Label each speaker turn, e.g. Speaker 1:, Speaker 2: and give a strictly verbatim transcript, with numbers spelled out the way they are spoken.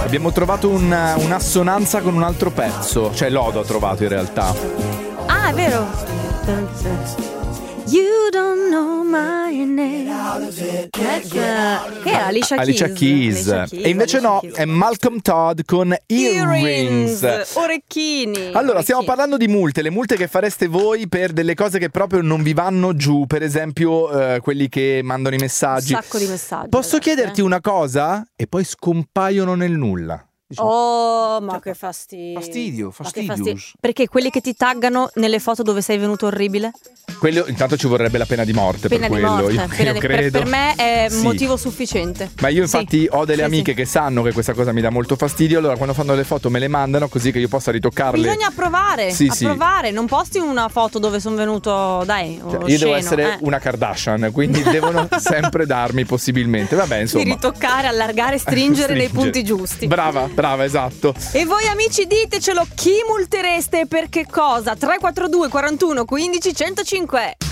Speaker 1: Abbiamo trovato un, un'assonanza con un altro pezzo. Cioè Lodo ha trovato in realtà.
Speaker 2: Ah, è vero. You don't know my name. That's, uh, che era Alicia Keys.
Speaker 1: Alicia Keys.
Speaker 2: Alicia Keys.
Speaker 1: E invece
Speaker 2: Alicia
Speaker 1: no,
Speaker 2: Keys.
Speaker 1: è Malcolm Todd con Earrings.
Speaker 2: Earrings. Orecchini.
Speaker 1: Allora, stiamo
Speaker 2: Orecchini.
Speaker 1: parlando di multe, le multe che fareste voi per delle cose che proprio non vi vanno giù, per esempio eh, quelli che mandano i messaggi.
Speaker 2: Un sacco di messaggi.
Speaker 1: Posso
Speaker 2: ragazzi,
Speaker 1: chiederti
Speaker 2: eh?
Speaker 1: una cosa? E poi scompaiono nel nulla. Diciamo.
Speaker 2: Oh, ma che fastidio.
Speaker 1: Fastidio,
Speaker 2: Ma che
Speaker 1: fastidious.
Speaker 2: fastidio. Perché quelli che ti taggano nelle foto dove sei venuto orribile?
Speaker 1: Quello intanto ci vorrebbe la pena di morte
Speaker 2: Pena
Speaker 1: per
Speaker 2: di
Speaker 1: quello.
Speaker 2: morte.
Speaker 1: Io,
Speaker 2: Pena
Speaker 1: io
Speaker 2: di-
Speaker 1: credo.
Speaker 2: per, per me è
Speaker 1: Sì.
Speaker 2: motivo sufficiente.
Speaker 1: Ma io infatti
Speaker 2: Sì.
Speaker 1: ho delle
Speaker 2: Sì,
Speaker 1: amiche
Speaker 2: sì.
Speaker 1: che sanno che questa cosa mi dà molto fastidio, allora quando fanno le foto me le mandano così che io possa ritoccarle.
Speaker 2: Bisogna provare,
Speaker 1: Sì,
Speaker 2: a
Speaker 1: sì.
Speaker 2: provare. Non posti una foto dove sono venuto, dai,
Speaker 1: Cioè, io
Speaker 2: osceno,
Speaker 1: devo essere
Speaker 2: eh.
Speaker 1: una Kardashian, quindi devono sempre darmi possibilmente. Vabbè,
Speaker 2: Di
Speaker 1: insomma.
Speaker 2: ritoccare, allargare, stringere nei punti giusti.
Speaker 1: Brava, brava, esatto.
Speaker 2: E voi amici ditecelo, chi multereste e per che cosa? tre quattro due quarantuno quindici centocinque.